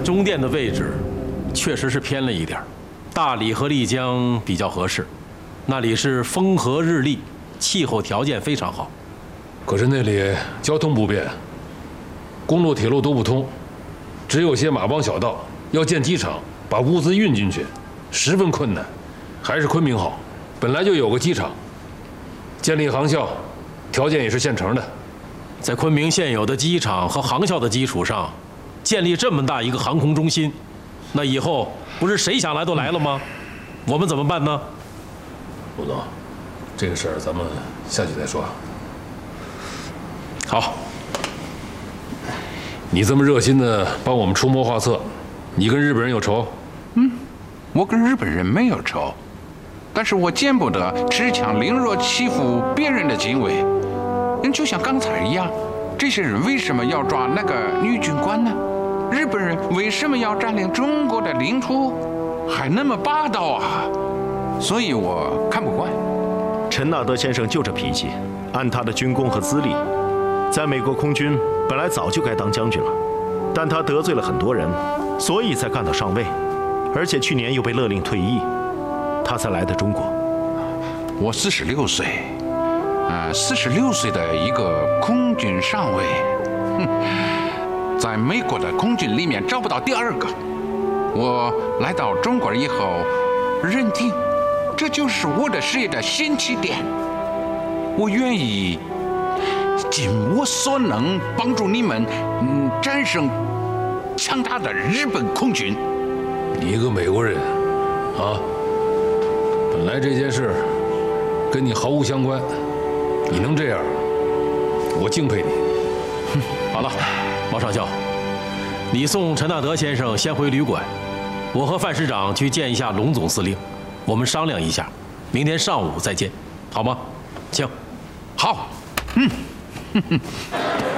中甸的位置确实是偏了一点，大理和丽江比较合适，那里是风和日丽，气候条件非常好。 可是那里交通不便，公路、铁路都不通，只有些马帮小道。要建机场，把物资运进去，十分困难。还是昆明好，本来就有个机场，建立航校，条件也是现成的。 在昆明现有的机场和航校的基础上，建立这么大一个航空中心，那以后不是谁想来都来了吗？我们怎么办呢？ 陆总，这个事儿咱们下去再说。 好， 你这么热心的帮我们出谋划策，你跟日本人有仇？ 我跟日本人没有仇，但是我见不得恃强凌弱欺负别人的行为。就像刚才一样，这些人为什么要抓那个女军官呢？日本人为什么要占领中国的领土，还那么霸道啊？所以我看不惯。 陈纳德先生就这脾气，按他的军功和资历，在美国空军本来早就该当将军了，但他得罪了很多人，所以才干到上尉，而且去年又被勒令退役，他才来的中国。 我46岁，46岁的一个空军上尉，在美国的空军里面找不到第二个。我来到中国以后，认定这就是我的事业的新起点。我愿意尽我所能帮助你们，战胜强大的日本空军。 你一个美国人，本来这件事跟你毫无相关，你能这样，我敬佩你。 好了，毛上校，你送陈纳德先生先回旅馆，我和范师长去见一下龙总司令，我们商量一下，明天上午再见，好吗？请。 好。